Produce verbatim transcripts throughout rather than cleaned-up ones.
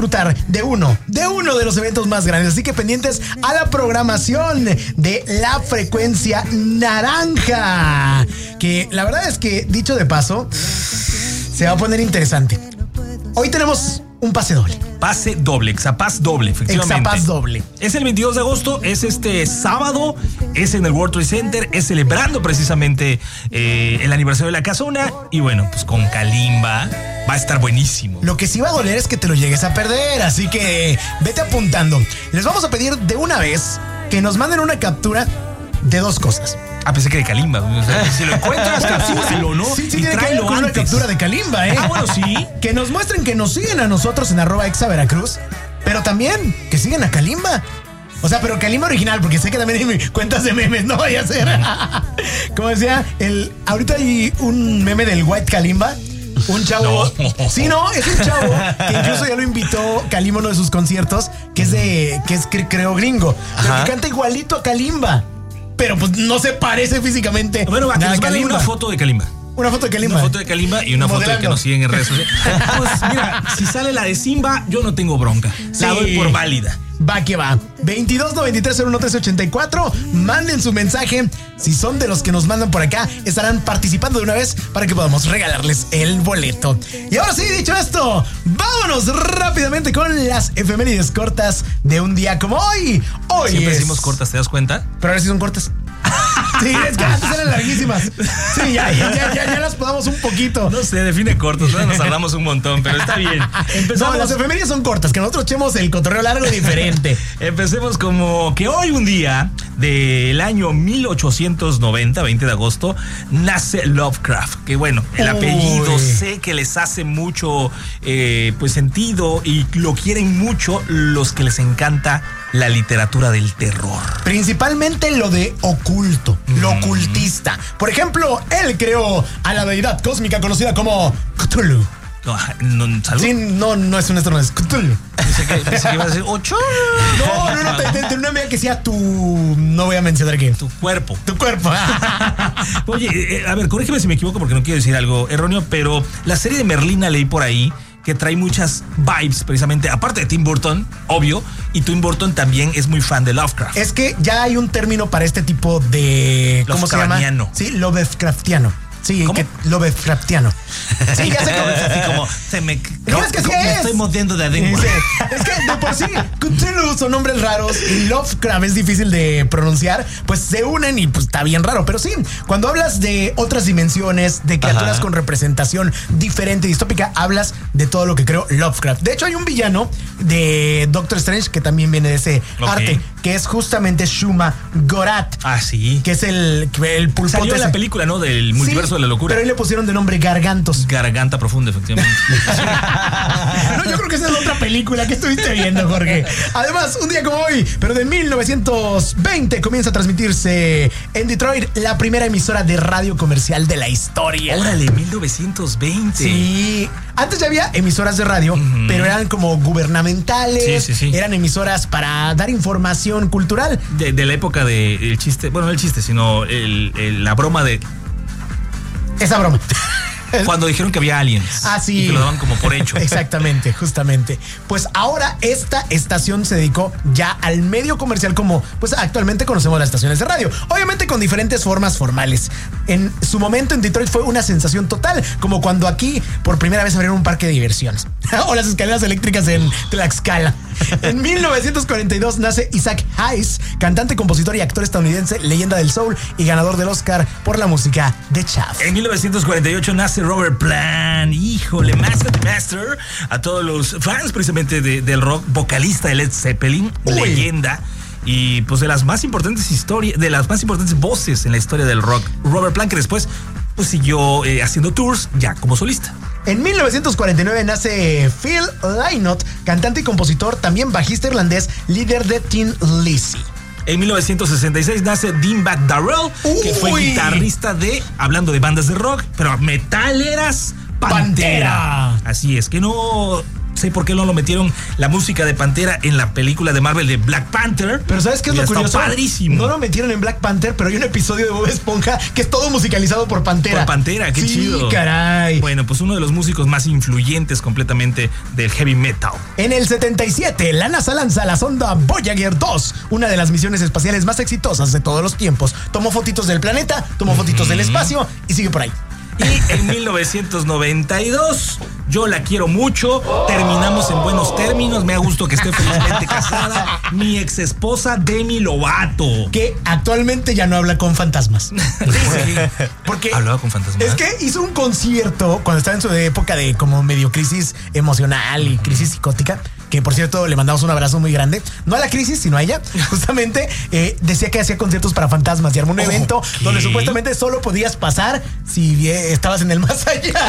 disfrutar de uno, de uno de los eventos más grandes. Así que pendientes a la programación de La Frecuencia Naranja. Que la verdad es que, dicho de paso, se va a poner interesante. Hoy tenemos un pase doble. Pase doble, Exapaz doble, efectivamente. Exapaz doble. Es el veintidós de agosto, es este sábado, es en el World Trade Center, es celebrando precisamente eh, el aniversario de la casona. Y bueno, pues con Kalimba va a estar buenísimo. Lo que sí va a doler es que te lo llegues a perder, así que vete apuntando. Les vamos a pedir de una vez que nos manden una captura de dos cosas. Ah, pensé que de Kalimba. O sea, si lo encuentras, captúralo, ¿no? Sí, sí, y tiene que ver con una captura de Kalimba, ¿eh? Ah, bueno, sí. Que nos muestren que nos siguen a nosotros en arroba exa Veracruz, pero también que siguen a Kalimba. O sea, pero Kalimba original, porque sé que también hay cuentas de memes, no vaya a ser. Como decía, el, ahorita hay un meme del White Kalimba. Un chavo. No. Sí, no, es un chavo que incluso ya lo invitó Kalimba a uno de sus conciertos, que es de, que es creo gringo. Pero que canta igualito a Kalimba. Pero pues no se parece físicamente. Bueno, va, que nos manden una foto de Kalimba. Una foto de Kalimba. Una foto de Kalimba y una Modelando. foto de que nos siguen en redes sociales. Pues mira, si sale la de Simba, yo no tengo bronca. Sí. La doy por válida. Va que va. veintidós noventa y tres cero uno tres ochenta y cuatro. Manden su mensaje. Si son de los que nos mandan por acá, estarán participando de una vez para que podamos regalarles el boleto. Y ahora sí, dicho esto, vámonos rápidamente con las efemérides cortas de un día como hoy. Hoy Siempre es... decimos cortas, ¿te das cuenta? Pero ahora sí son cortas. Sí, es que antes eran larguísimas. Sí, ya, ya, ya, ya, ya las podamos un poquito. No sé, define cortos, ¿no? Nos hablamos un montón, pero está bien. Empezamos. No, las efemérides son cortas, que nosotros echemos el cotorreo largo y diferente. Empecemos como que hoy un día del año mil ochocientos noventa, veinte de agosto, nace Lovecraft. Que bueno, el apellido Uy. sé que les hace mucho eh, pues sentido y lo quieren mucho los que les encanta la literatura del terror. Principalmente lo de oculto, mm. lo ocultista. Por ejemplo, él creó a la deidad cósmica conocida como Cthulhu. No, no, ¿salud? Sí, no, no es un esto, no es Cthulhu. Pensé que, pensé que iba a decir ocho. No, no, no, te, te, te, una media que sea tu... No voy a mencionar qué. Tu cuerpo. Tu cuerpo. Oye, eh, a ver, corrígeme si me equivoco porque no quiero decir algo erróneo, pero la serie de Merlina leí por ahí que trae muchas vibes precisamente, aparte de Tim Burton, obvio, y Tim Burton también es muy fan de Lovecraft. Es que ya hay un término para este tipo de... ¿Cómo se llama? Sí, Lovecraftiano. Sí, ¿Cómo? que Lovecraftiano. Sí, ya sé cómo es así como... Se me... No, es que sí me es. estoy mordiendo de adentro. Sí, es que de por sí Cthulhu son nombres raros y Lovecraft es difícil de pronunciar, pues se unen y pues está bien raro. Pero sí, cuando hablas de otras dimensiones, de criaturas Ajá. con representación diferente, distópica, hablas de todo lo que creó Lovecraft. De hecho, hay un villano de Doctor Strange que también viene de ese okay. arte, que es justamente Shuma Gorath. Ah, sí. Que es el, el pulpote. Salió en la película, ¿no? Del multiverso sí, de la locura. Pero ahí le pusieron de nombre Gargantos. Garganta profunda, efectivamente. No, yo creo que esa es otra película que estuviste viendo, Jorge. Además, un día como hoy, pero de mil novecientos veinte, comienza a transmitirse en Detroit la primera emisora de radio comercial de la historia. Órale, mil novecientos veinte. Sí. Antes ya había emisoras de radio, uh-huh. pero eran como gubernamentales. Sí, sí, sí. Eran emisoras para dar información cultural. De, de la época del chiste, bueno, no el chiste, sino el, el, la broma de... Esa broma. Cuando dijeron que había aliens. Ah, sí. Y que lo daban como por hecho. Exactamente, justamente. Pues ahora esta estación se dedicó ya al medio comercial como pues actualmente conocemos las estaciones de radio. Obviamente con diferentes formas formales. En su momento en Detroit fue una sensación total, como cuando aquí por primera vez abrieron un parque de diversiones. O las escaleras eléctricas en Tlaxcala. En mil novecientos cuarenta y dos nace Isaac Hayes, cantante, compositor y actor estadounidense, leyenda del soul y ganador del Oscar por la música de Chaff. En mil novecientos cuarenta y ocho nace Robert Plant, híjole, Master Master, a todos los fans precisamente de, del rock, vocalista de Led Zeppelin, Uy. leyenda. Y pues de las más importantes historias, de las más importantes voces en la historia del rock. Robert Plant, que después pues siguió eh, haciendo tours ya como solista. En mil novecientos cuarenta y nueve nace Phil Lynott, cantante y compositor, también bajista irlandés, líder de Thin Lizzy. En mil novecientos sesenta y seis nace Dimebag Darrell, Uy. que fue guitarrista de, hablando de bandas de rock, pero metaleras, Pantera. Pantera. Así es, que no sé por qué no lo metieron la música de Pantera en la película de Marvel de Black Panther. Pero ¿sabes qué es lo curioso? Padrísimo. No lo metieron en Black Panther, pero hay un episodio de Bob Esponja que es todo musicalizado por Pantera. Por Pantera, qué sí, chido. Caray. Bueno, pues uno de los músicos más influyentes completamente del heavy metal. En el setenta y siete, la NASA lanza la sonda Voyager dos, una de las misiones espaciales más exitosas de todos los tiempos. Tomó fotitos del planeta, tomó fotitos mm. del espacio y sigue por ahí. Y en mil novecientos noventa y dos, Yo la quiero mucho, terminamos en buenos términos, me da gusto que esté felizmente casada, mi ex esposa Demi Lovato. Que actualmente ya no habla con fantasmas. Sí, porque hablaba con fantasmas. Es que hizo un concierto cuando estaba en su época de como medio crisis emocional y crisis psicótica, que por cierto le mandamos un abrazo muy grande, no a la crisis sino a ella. Justamente eh, decía que hacía conciertos para fantasmas y armó un evento okay. donde supuestamente solo podías pasar si estabas en el más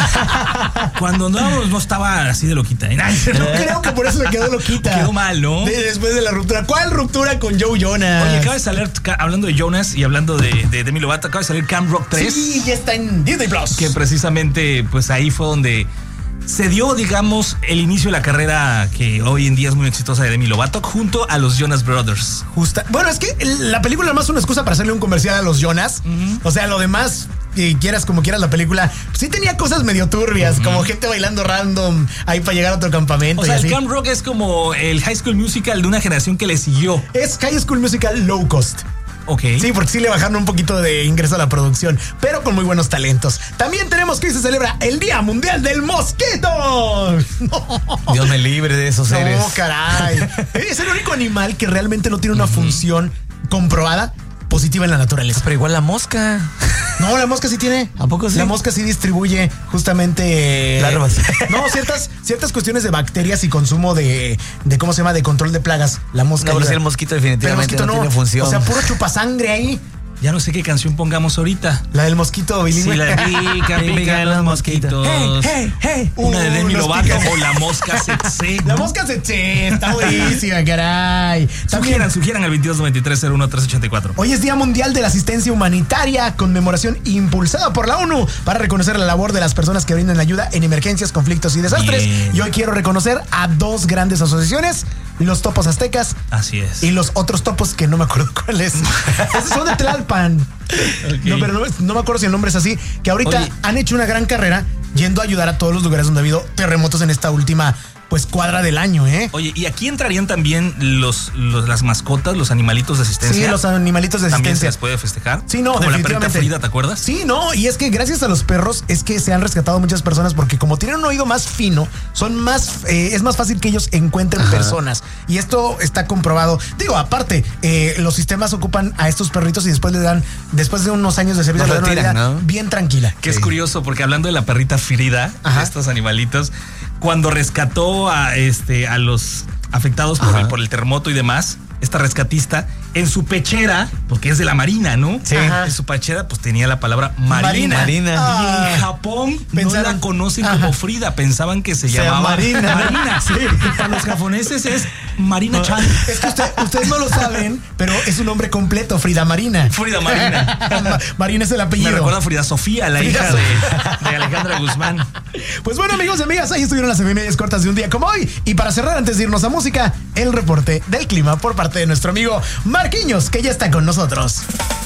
allá. Cuando no, no estaba así de loquita, ¿eh? Yo creo que por eso se quedó loquita. Quedó mal, ¿no? De, después de la ruptura. ¿Cuál ruptura con Joe Jonas? Oye, acaba de salir, hablando de Jonas y hablando de, de Demi Lovato, acaba de salir Camp Rock tres. Sí, ya está en Disney Plus. Que precisamente, pues ahí fue donde se dio, digamos, el inicio de la carrera que hoy en día es muy exitosa de Demi Lovato junto a los Jonas Brothers. Justa. Bueno, es que la película es más una excusa para hacerle un comercial a los Jonas. Uh-huh. O sea, lo demás, que quieras como quieras la película, sí tenía cosas medio turbias, uh-huh. como gente bailando random ahí para llegar a otro campamento. O sea, y el así. Camp Rock es como el High School Musical de una generación que le siguió. Es High School Musical low cost. Ok. Sí, porque sí le bajaron un poquito de ingreso a la producción, pero con muy buenos talentos. También tenemos que hoy se celebra el Día Mundial del Mosquito. No. Dios me libre de esos seres. No, caray. Es el único animal que realmente no tiene una uh-huh. función comprobada positiva en la naturaleza. Pero igual la mosca. No, la mosca sí tiene. ¿A poco sí? La mosca sí distribuye justamente larvas. No, ciertas, ciertas cuestiones de bacterias y consumo de, de ¿cómo se llama? De control de plagas. La mosca. No, pero sí, el mosquito definitivamente el mosquito no, no tiene función. O sea, puro chupasangre ahí. Ya no sé qué canción pongamos ahorita. La del mosquito bilingüe. Sí, la de pica, pica los mosquitos. Hey, hey, hey. Una de Demi uh, Lovato o la mosca tsetse. La mosca tsetse, está buenísima, caray. También sugieran, sugieran al veintidós noventa y tres cero uno tres ochenta y cuatro. Hoy es Día Mundial de la Asistencia Humanitaria, conmemoración impulsada por la ONU para reconocer la labor de las personas que brindan ayuda en emergencias, conflictos y desastres. Bien. Y hoy quiero reconocer a dos grandes asociaciones, los Topos Aztecas. Así es. Y los otros topos que no me acuerdo cuáles. Esos son de Tlalpan. Okay. No, pero no, no me acuerdo si el nombre es así. Que ahorita Oye. han hecho una gran carrera yendo a ayudar a todos los lugares donde ha habido terremotos en esta última pues cuadra del año, ¿eh? Oye, ¿y aquí entrarían también los, los las mascotas, los animalitos de asistencia? Sí, los animalitos de asistencia. ¿También se les puede festejar? Sí, no, como definitivamente. La perrita Frida, ¿te acuerdas? Sí, no, y es que gracias a los perros es que se han rescatado muchas personas porque como tienen un oído más fino, son más, eh, es más fácil que ellos encuentren Ajá. personas. Y esto está comprobado. Digo, aparte, eh, los sistemas ocupan a estos perritos y después le dan, después de unos años de servicio, le dan una vida ¿no? bien tranquila. Que sí. Es curioso porque hablando de la perrita Frida, Ajá. de estos animalitos, cuando rescató a este a los afectados por el, por el terremoto y demás, esta rescatista, en su pechera, porque es de la Marina, ¿no? Sí. Ajá. En su pechera, pues tenía la palabra Marina. Marina. Ah. Y en Japón Pensaron, no la conocen Ajá. como Frida, pensaban que se, se llamaba Marina. Marina, sí. Para los japoneses es Marina-chan. Es que usted, ustedes no lo saben, pero es un nombre completo, Frida Marina. Frida Marina. Marina es el apellido. Me recuerda a Frida Sofía, la Frida hija de, de Alejandra Guzmán. Pues bueno, amigos y amigas, ahí estuvieron las efemérides cortas de un día como hoy. Y para cerrar, antes de irnos a música, el reporte del clima por parte de nuestro amigo Marquiños, que ya está con nosotros.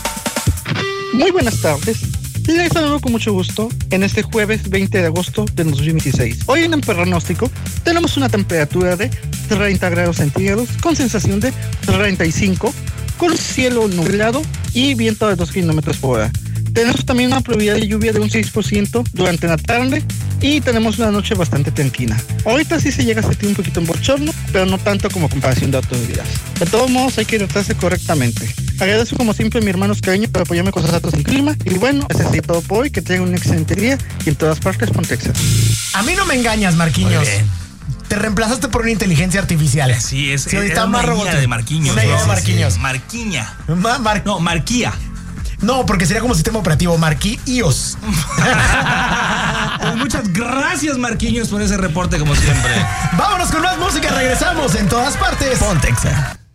Muy buenas tardes. Les saludo con mucho gusto en este jueves veinte de agosto de dos mil dieciséis. Hoy en el pronóstico tenemos una temperatura de treinta grados centígrados con sensación de treinta y cinco, con cielo nublado y viento de dos kilómetros por hora. Tenemos también una probabilidad de lluvia de un seis por ciento durante la tarde y tenemos una noche bastante tranquila. Ahorita sí se llega a sentir un poquito en bochorno, pero no tanto como comparación de otros días. De todos modos hay que hidratarse correctamente. Agradezco como siempre a mi hermano Cariño por apoyarme con sus datos en clima. Y bueno, eso es todo por hoy. Que tengan un excelente día y en todas partes con Texas. A mí no me engañas, Marquiños. Muy bien. Te reemplazaste por una inteligencia artificial. Sí, es sí, está más robot de Marquiños. Una idea de Marquiños. Sí, Marquiña. Ma Mar no, Marquía. No, porque sería como sistema operativo Marquí iOS. Pues muchas gracias, Marquiños, por ese reporte, como siempre. Vámonos con más música. Regresamos en todas partes. Pontexa.